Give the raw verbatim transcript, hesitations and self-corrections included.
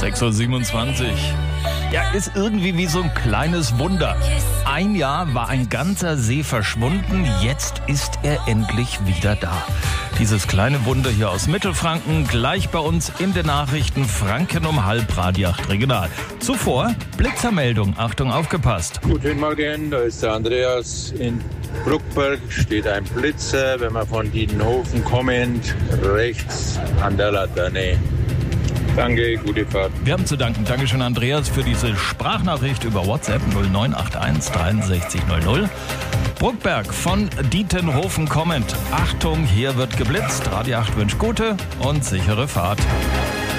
sechs Uhr siebenundzwanzig. Ja, ist irgendwie wie so ein kleines Wunder. Ein Jahr war ein ganzer See verschwunden, jetzt ist er endlich wieder da. Dieses kleine Wunder hier aus Mittelfranken, gleich bei uns in den Nachrichten Franken um halb, Radio acht Regional. Zuvor Blitzermeldung, Achtung, aufgepasst. Guten Morgen, da ist der Andreas. In Bruckberg steht ein Blitzer, wenn man von Diedenhofen kommend, rechts an der Laterne. Danke, gute Fahrt. Wir haben zu danken. Dankeschön, Andreas, für diese Sprachnachricht über WhatsApp null neun acht eins sechs drei null null. Bruckberg von Dietenhofen kommend. Achtung, hier wird geblitzt. Radio acht wünscht gute und sichere Fahrt.